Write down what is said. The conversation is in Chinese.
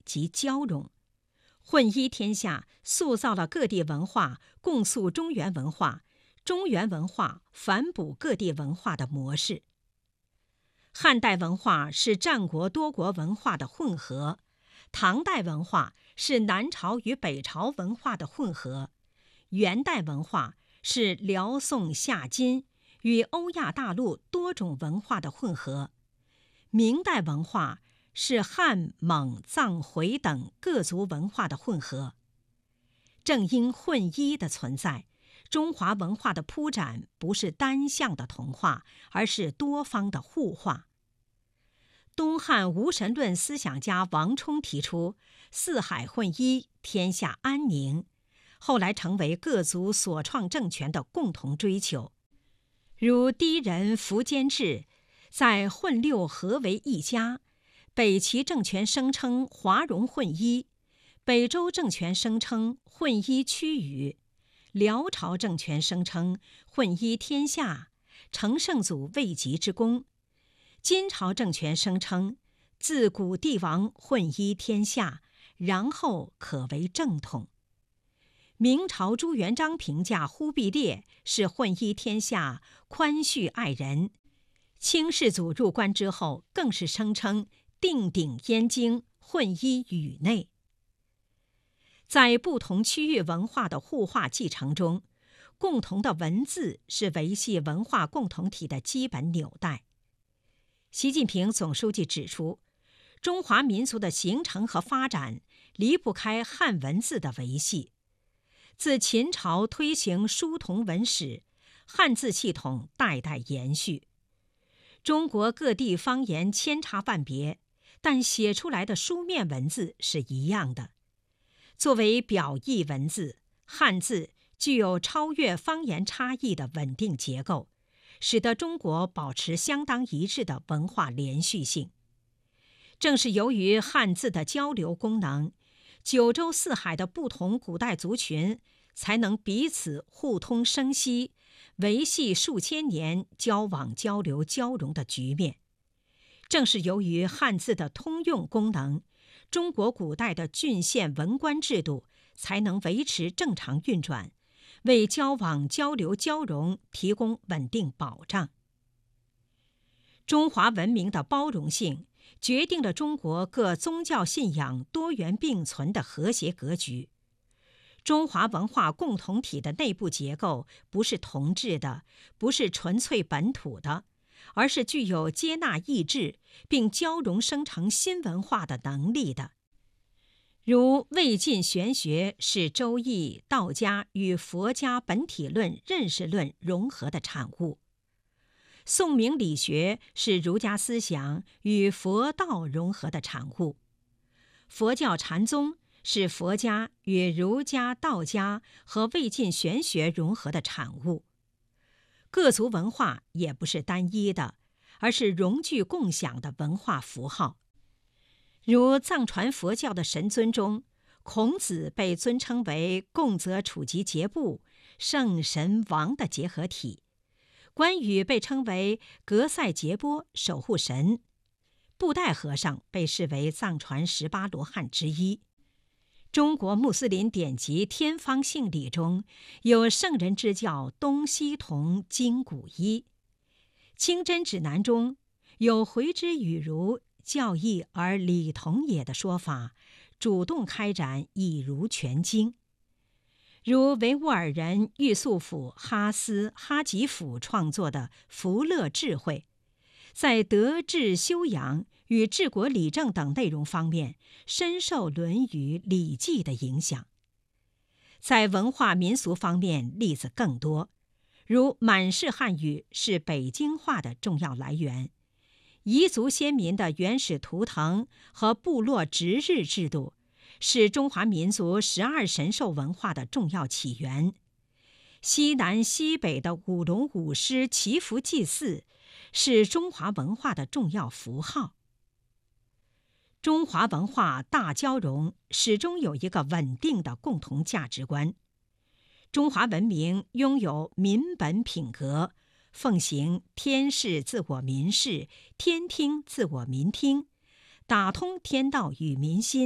及交融。混一天下塑造了各地文化共塑中原文化，中原文化反哺各地文化的模式。汉代文化是战国多国文化的混合，唐代文化是南朝与北朝文化的混合，元代文化是辽宋夏金与欧亚大陆多种文化的混合，明代文化是汉、蒙、藏、回等各族文化的混合。正因混一的存在，中华文化的铺展不是单向的同化，而是多方的互化。东汉无神论思想家王充提出四海混一，天下安宁，后来成为各族所创政权的共同追求。如氐人苻坚志在混六合为一家，北齐政权声称华容混一，北周政权声称混一区域，辽朝政权声称混一天下，成圣祖未及之功。金朝政权声称自古帝王混一天下，然后可为正统。明朝朱元璋评价忽必烈是混一天下，宽恤爱人。清世祖入关之后，更是声称定鼎燕京，混一宇内。在不同区域文化的互化继承中，共同的文字是维系文化共同体的基本纽带。习近平总书记指出，中华民族的形成和发展离不开汉文字的维系。自秦朝推行书同文史，汉字系统代代延续。中国各地方言千差万别，但写出来的书面文字是一样的。作为表意文字，汉字具有超越方言差异的稳定结构，使得中国保持相当一致的文化连续性。正是由于汉字的交流功能，九州四海的不同古代族群才能彼此互通生息，维系数千年交往交流交融的局面。正是由于汉字的通用功能，中国古代的郡县文官制度才能维持正常运转，为交往交流交融提供稳定保障。中华文明的包容性决定了中国各宗教信仰多元并存的和谐格局。中华文化共同体的内部结构不是同质的，不是纯粹本土的，而是具有接纳异质并交融生成新文化的能力的。如魏晋玄学是周易、道家与佛家本体论、认识论融合的产物，宋明理学是儒家思想与佛道融合的产物，佛教禅宗是佛家与儒家、道家和魏晋玄学融合的产物。各族文化也不是单一的，而是融聚共享的文化符号。如藏传佛教的神尊中，孔子被尊称为贡泽处吉节部圣神王的结合体，关羽被称为格赛杰波守护神，布袋和尚被视为藏传18罗汉之一。中国穆斯林典籍天方性理中有圣人之教东西同经古一，清真指南中有回之与儒教义而理同也的说法，主动开展以儒全经。如维吾尔人玉素甫哈斯哈吉甫创作的《福乐智慧》，在德治修养与治国理政等内容方面深受《论语》《礼记》的影响。在文化民俗方面例子更多，如满式汉语是北京话的重要来源，彝族先民的原始图腾和部落值日制度是中华民族12神兽文化的重要起源，西南西北的舞龙舞狮祈福祭祀是中华文化的重要符号。中华文化大交融始终有一个稳定的共同价值观。中华文明拥有民本品格，奉行天视自我民视，天听自我民听，打通天道与民心，